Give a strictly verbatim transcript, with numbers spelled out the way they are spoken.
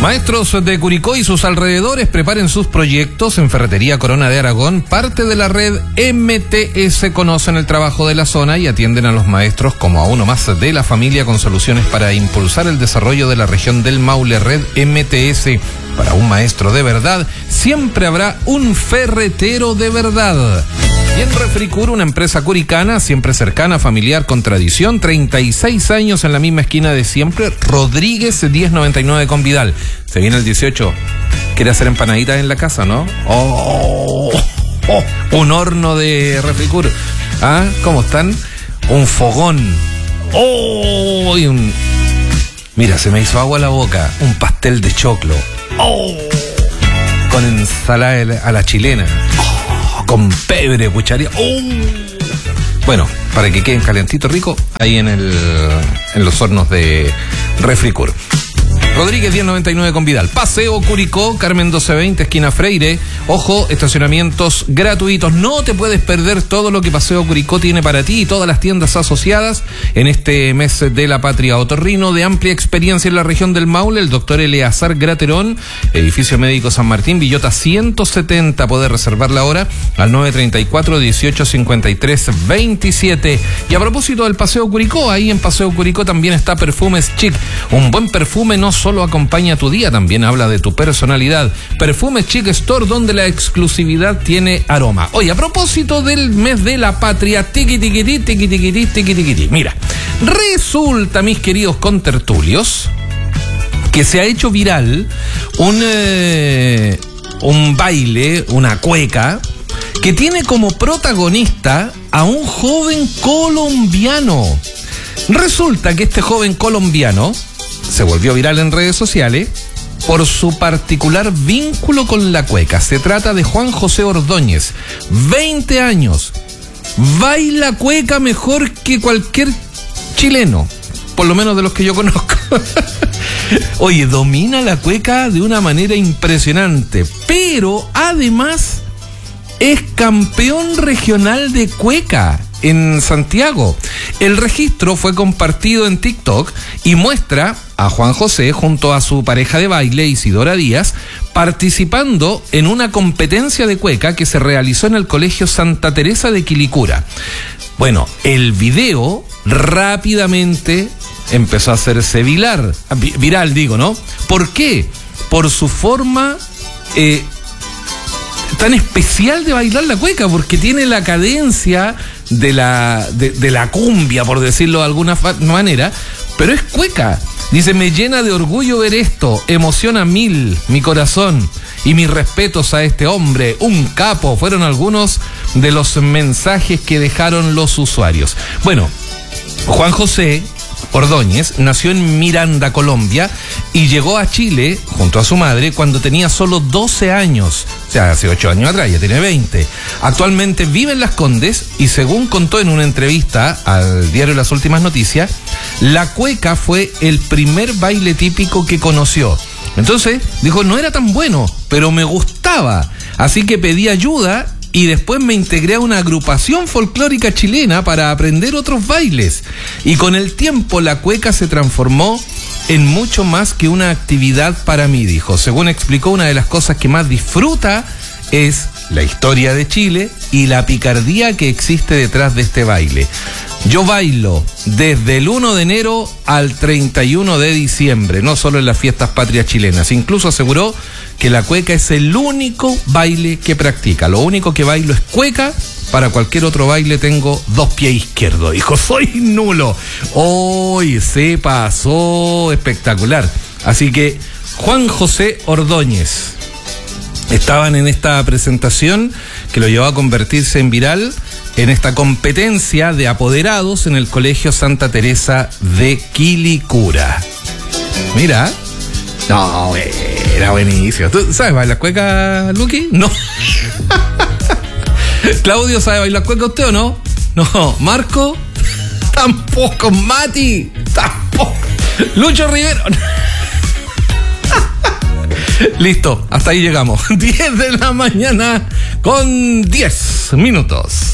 Maestros de Curicó y sus alrededores preparen sus proyectos en Ferretería Corona de Aragón. Parte de la red M T S conocen el trabajo de la zona y atienden a los maestros como a uno más de la familia con soluciones para impulsar el desarrollo de la región del Maule. Red M T S. Para un maestro de verdad, siempre habrá un ferretero de verdad. Y en Refricur, una empresa curicana, siempre cercana, familiar, con tradición, treinta y seis años en la misma esquina de siempre, Rodríguez diez noventa y nueve con Vidal. Se viene el dieciocho. ¿Quiere hacer empanaditas en la casa, no? ¡Oh! oh un horno de Refricur. ¿Ah? ¿Cómo están? Un fogón. ¡Oh! Y un... Mira, se me hizo agua la boca. Un pastel de choclo. ¡Oh! Con ensalada a la chilena. ¡Oh! Con pebre, cucharilla. ¡Oh! Bueno, para que queden calentitos ricos, ahí en el en los hornos de Refricur. Rodríguez diez noventa y nueve con Vidal. Paseo Curicó, Carmen doce veinte, esquina Freire. Ojo, estacionamientos gratuitos. No te puedes perder todo lo que Paseo Curicó tiene para ti y todas las tiendas asociadas en este mes de la patria otorrino de amplia experiencia en la región del Maule. El doctor Eleazar Graterón, edificio médico San Martín, Villota ciento setenta. Poder reservar la hora al nueve treinta y cuatro, dieciocho cincuenta y tres, veintisiete. Y a propósito del Paseo Curicó, ahí en Paseo Curicó también está Perfumes Chic. Un buen perfume no solo acompaña tu día, también habla de tu personalidad. Perfumes Chic Store, donde la exclusividad tiene aroma. Oye, a propósito del mes de la patria, tiqui tiquití, tiqui tiquití, tiqui tiquití. Mira, resulta, mis queridos contertulios, que se ha hecho viral un, eh, un baile, una cueca, que tiene como protagonista a un joven colombiano. Resulta que este joven colombiano se volvió viral en redes sociales por su particular vínculo con la cueca. Se trata de Juan José Ordóñez, veinte años. Baila cueca mejor que cualquier chileno, por lo menos de los que yo conozco. Oye, domina la cueca de una manera impresionante, pero además es campeón regional de cueca en Santiago. El registro fue compartido en TikTok y muestra a Juan José junto a su pareja de baile, Isidora Díaz, participando en una competencia de cueca que se realizó en el Colegio Santa Teresa de Quilicura. Bueno, el video rápidamente empezó a hacerse viral, viral digo, ¿no? ¿Por qué? Por su forma eh, tan especial de bailar la cueca, porque tiene la cadencia de la, de, de la cumbia, por decirlo de alguna fa- manera, pero es cueca. Dice, me llena de orgullo ver esto, emociona mil mi corazón y mis respetos a este hombre, un capo. Fueron algunos de los mensajes que dejaron los usuarios. Bueno, Juan José Ordóñez nació en Miranda, Colombia, y llegó a Chile junto a su madre cuando tenía solo doce años, o sea, hace ocho años atrás, ya tiene veinte. Actualmente vive en Las Condes y, según contó en una entrevista al diario Las Últimas Noticias, la cueca fue el primer baile típico que conoció. Entonces dijo, no era tan bueno, pero me gustaba, así que pedí ayuda y después me integré a una agrupación folclórica chilena para aprender otros bailes. Y con el tiempo la cueca se transformó en mucho más que una actividad para mí, dijo. Según explicó, una de las cosas que más disfruta es la historia de Chile y la picardía que existe detrás de este baile. Yo bailo desde el uno de enero al treinta y uno de diciembre, no solo en las fiestas patrias chilenas. Incluso aseguró que la cueca es el único baile que practica. Lo único que bailo es cueca. Para cualquier otro baile tengo dos pies izquierdos. Dijo, soy nulo. Hoy se pasó espectacular. Así que Juan José Ordóñez estaban en esta presentación que lo llevó a convertirse en viral en esta competencia de apoderados en el Colegio Santa Teresa de Quilicura. Mira. No, era buenísimo. ¿Tú sabes bailar cueca, Luqui? No. Claudio, ¿sabe bailar cueca usted o no? No. ¿Marco? Tampoco. Mati, tampoco. Lucho Rivero. Listo, hasta ahí llegamos. diez de la mañana con diez minutos.